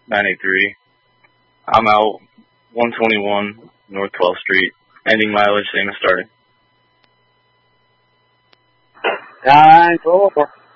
983. I'm out 121 North 12th Street. Ending mileage, same as starting. 944.